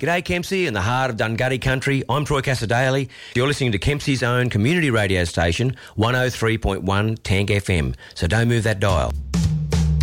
G'day Kempsey in the heart of Dungutty country. I'm Troy Cassadaly. You're listening to Kempsey's own community radio station, 103.1 Tank FM. So don't move that dial.